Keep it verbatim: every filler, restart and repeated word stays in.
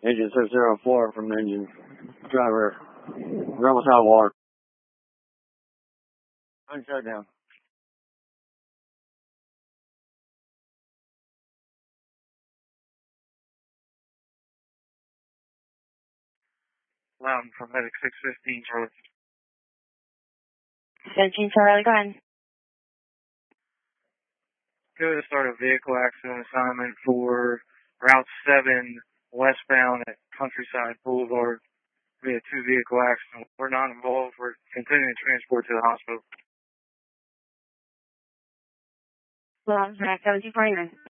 Agent six zero four from engine driver. Run without water. I'm shut down. Loudon from Medic six fifteen, Charlie. fifteen, Charlie, go ahead. Go to start a vehicle accident assignment for Route seven westbound at Countryside Boulevard. We had two vehicle accidents. We're not involved. We're continuing to transport to the hospital. Well, I'm sorry, seventeen forty-nine.